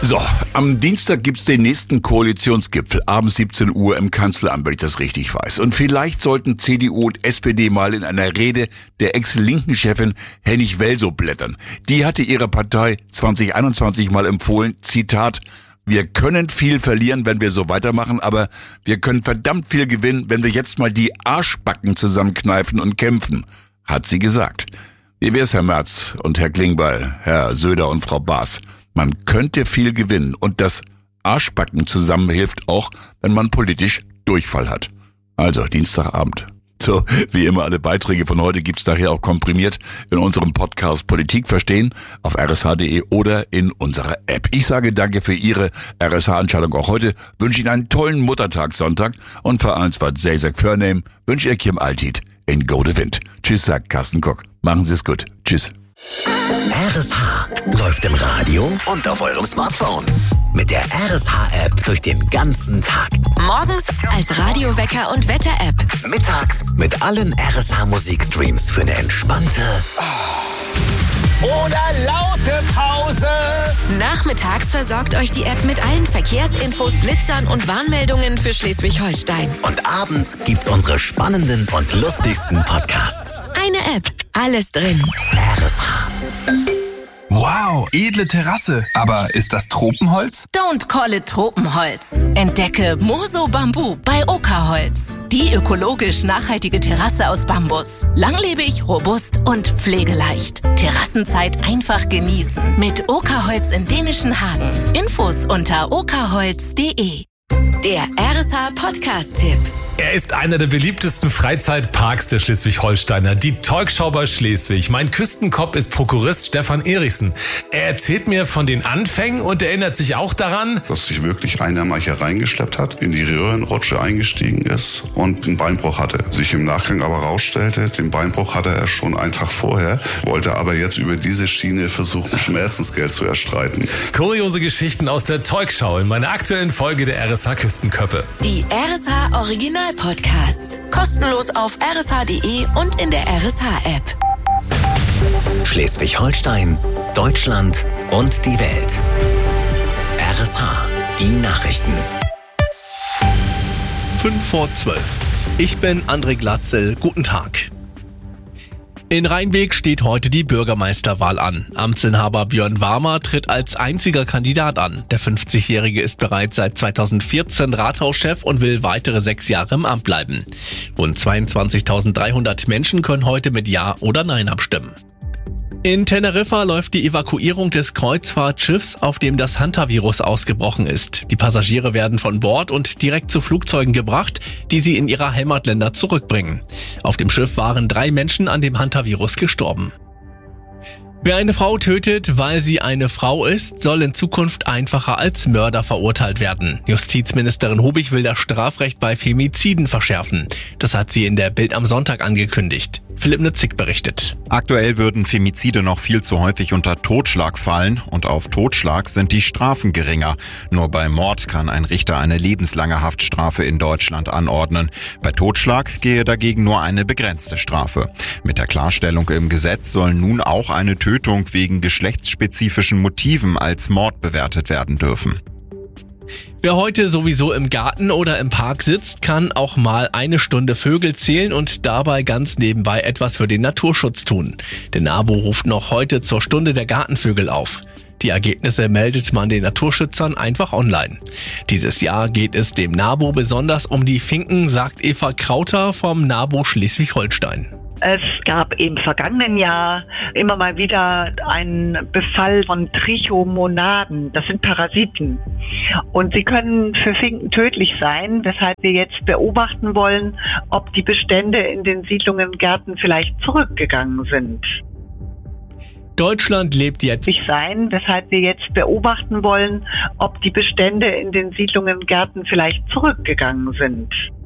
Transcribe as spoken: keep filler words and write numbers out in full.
So, am Dienstag gibt's den nächsten Koalitionsgipfel, abends siebzehn Uhr im Kanzleramt, wenn ich das richtig weiß. Und vielleicht sollten C D U und S P D mal in einer Rede der ex-linken Chefin Hennig Welsow blättern. Die hatte ihrer Partei zwanzig einundzwanzig mal empfohlen, Zitat, wir können viel verlieren, wenn wir so weitermachen, aber wir können verdammt viel gewinnen, wenn wir jetzt mal die Arschbacken zusammenkneifen und kämpfen, hat sie gesagt. Wie wär's, Herr Merz und Herr Klingbeil, Herr Söder und Frau Baas? Man könnte viel gewinnen und das Arschbacken zusammen hilft auch, wenn man politisch Durchfall hat. Also Dienstagabend. So, wie immer, alle Beiträge von heute gibt's daher auch komprimiert in unserem Podcast Politik verstehen auf r s h punkt d e oder in unserer App. Ich sage danke für Ihre R S H-Entscheidung auch heute, wünsche Ihnen einen tollen Muttertagssonntag und vor allem was sehr, sehr Förnehm, wünsche ich Kim Altit in Gode Wind. Tschüss, sagt Carsten Kock. Machen Sie es gut. Tschüss. R S H läuft im Radio und auf eurem Smartphone. Mit der R S H-App durch den ganzen Tag. Morgens als Radiowecker und Wetter-App. Mittags mit allen R S H-Musikstreams für eine entspannte oder laute Pause. Nachmittags versorgt euch die App mit allen Verkehrsinfos, Blitzern und Warnmeldungen für Schleswig-Holstein. Und abends gibt's unsere spannenden und lustigsten Podcasts. Eine App, alles drin. R S H. Wow, edle Terrasse. Aber ist das Tropenholz? Don't call it Tropenholz. Entdecke Moso Bambu bei Oka-Holz. Die ökologisch nachhaltige Terrasse aus Bambus. Langlebig, robust und pflegeleicht. Terrassenzeit einfach genießen. Mit Oka-Holz in dänischen Hagen. Infos unter okaholz punkt de. Der R S H Podcast-Tipp. Er ist einer der beliebtesten Freizeitparks der Schleswig-Holsteiner, die Teugschau bei Schleswig. Mein Küstenkopf ist Prokurist Stefan Erichsen. Er erzählt mir von den Anfängen und erinnert sich auch daran, dass sich wirklich einer mal hier reingeschleppt hat, in die Röhrenrutsche eingestiegen ist und einen Beinbruch hatte. Sich im Nachgang aber rausstellte, den Beinbruch hatte er schon einen Tag vorher, wollte aber jetzt über diese Schiene versuchen, Schmerzensgeld zu erstreiten. Kuriose Geschichten aus der Teugschau in meiner aktuellen Folge der R S H Küstenköppe. Die R S H Original Podcasts. Kostenlos auf r s h punkt d e und in der R S H-App. Schleswig-Holstein, Deutschland und die Welt. R S H, die Nachrichten. Fünf vor zwölf. Ich bin André Glatzel. Guten Tag. In Rheinbek steht heute die Bürgermeisterwahl an. Amtsinhaber Björn Warmer tritt als einziger Kandidat an. Der fünfzigjährige ist bereits seit zweitausendvierzehn Rathauschef und will weitere sechs Jahre im Amt bleiben. Rund zweiundzwanzigtausenddreihundert Menschen können heute mit Ja oder Nein abstimmen. In Teneriffa läuft die Evakuierung des Kreuzfahrtschiffs, auf dem das Hantavirus ausgebrochen ist. Die Passagiere werden von Bord und direkt zu Flugzeugen gebracht, die sie in ihre Heimatländer zurückbringen. Auf dem Schiff waren drei Menschen an dem Hantavirus gestorben. Wer eine Frau tötet, weil sie eine Frau ist, soll in Zukunft einfacher als Mörder verurteilt werden. Justizministerin Hubig will das Strafrecht bei Femiziden verschärfen. Das hat sie in der Bild am Sonntag angekündigt. Philipp Nützig berichtet. Aktuell würden Femizide noch viel zu häufig unter Totschlag fallen und auf Totschlag sind die Strafen geringer. Nur bei Mord kann ein Richter eine lebenslange Haftstrafe in Deutschland anordnen. Bei Totschlag gehe dagegen nur eine begrenzte Strafe. Mit der Klarstellung im Gesetz soll nun auch eine Tötung wegen geschlechtsspezifischen Motiven als Mord bewertet werden dürfen. Wer heute sowieso im Garten oder im Park sitzt, kann auch mal eine Stunde Vögel zählen und dabei ganz nebenbei etwas für den Naturschutz tun. Der NABU ruft noch heute zur Stunde der Gartenvögel auf. Die Ergebnisse meldet man den Naturschützern einfach online. Dieses Jahr geht es dem NABU besonders um die Finken, sagt Eva Krauter vom NABU Schleswig-Holstein. Es gab im vergangenen Jahr immer mal wieder einen Befall von Trichomonaden. Das sind Parasiten. Und sie können für Finken tödlich sein, weshalb wir jetzt beobachten wollen, ob die Bestände in den Siedlungen und Gärten vielleicht zurückgegangen sind. Deutschland lebt jetzt sein, weshalb wir jetzt beobachten wollen, ob die Bestände in den Siedlungen und Gärten vielleicht zurückgegangen sind.